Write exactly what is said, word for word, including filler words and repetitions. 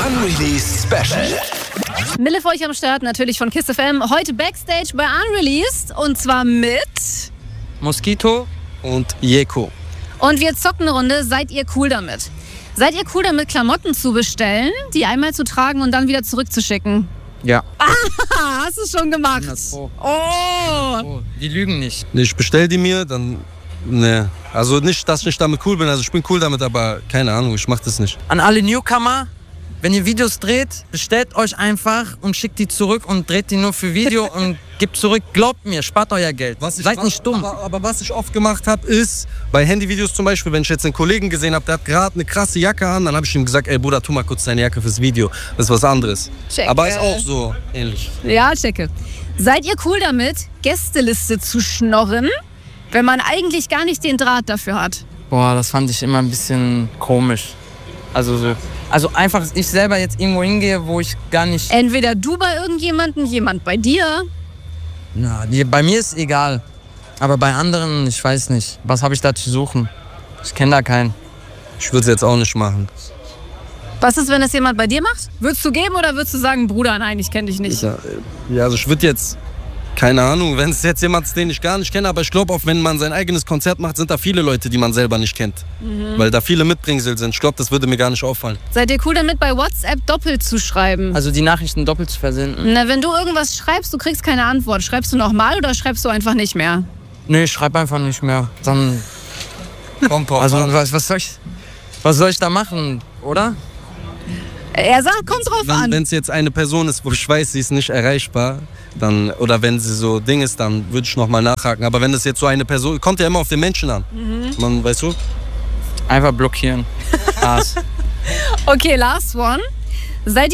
Unreleased Special. Mille für euch am Start, natürlich von KISS F M. Heute Backstage bei Unreleased und zwar mit Mosquito und Jeko. Und wir zocken eine Runde. Seid ihr cool damit? Seid ihr cool damit, Klamotten zu bestellen, die einmal zu tragen und dann wieder zurückzuschicken? Ja. Ah, hast du es schon gemacht? Oh. Oh. Die lügen nicht. Ich bestell die mir, dann... Ne, also nicht, dass ich damit cool bin. Also ich bin cool damit, aber keine Ahnung, ich mach das nicht. An alle Newcomer, wenn ihr Videos dreht, bestellt euch einfach und schickt die zurück und dreht die nur für Video und gebt zurück. Glaubt mir, spart euer Geld. Was ich, Seid was, nicht dumm. Aber, aber was ich oft gemacht habe, ist, bei Handyvideos zum Beispiel, wenn ich jetzt einen Kollegen gesehen habe, der hat gerade eine krasse Jacke an, dann habe ich ihm gesagt, ey Bruder, tu mal kurz deine Jacke fürs Video. Das ist was anderes. Check. Aber ist auch so ähnlich. Ja, checke. Seid ihr cool damit, Gästeliste zu schnorren, wenn man eigentlich gar nicht den Draht dafür hat? Boah, das fand ich immer ein bisschen komisch. Also so. Also einfach, ich selber jetzt irgendwo hingehe, wo ich gar nicht... Entweder du bei irgendjemandem, jemand bei dir. Na, die, bei mir ist egal. Aber bei anderen, ich weiß nicht. Was habe ich da zu suchen? Ich kenne da keinen. Ich würde es jetzt auch nicht machen. Was ist, wenn es jemand bei dir macht? Würdest du geben oder würdest du sagen, Bruder, nein, ich kenne dich nicht? Ja, also ich würde jetzt... Keine Ahnung, wenn es jetzt jemand ist, den ich gar nicht kenne, aber ich glaube auch, wenn man sein eigenes Konzert macht, sind da viele Leute, die man selber nicht kennt. Mhm. Weil da viele Mitbringsel sind. Ich glaube, das würde mir gar nicht auffallen. Seid ihr cool damit, bei WhatsApp doppelt zu schreiben? Also die Nachrichten doppelt zu versenden? Na, wenn du irgendwas schreibst, du kriegst keine Antwort. Schreibst du nochmal oder schreibst du einfach nicht mehr? Nee, ich schreibe einfach nicht mehr. Dann... Kommt also was, was, soll ich, was soll ich da machen, oder? Er sagt, kommt drauf wenn, an. Wenn es jetzt eine Person ist, wo ich weiß, sie ist nicht erreichbar, dann, oder wenn sie so Ding ist, dann würde ich nochmal nachhaken. Aber wenn das jetzt so eine Person, kommt ja immer auf den Menschen an. Mhm. Man, weißt du? Einfach blockieren. Okay, last one. Seid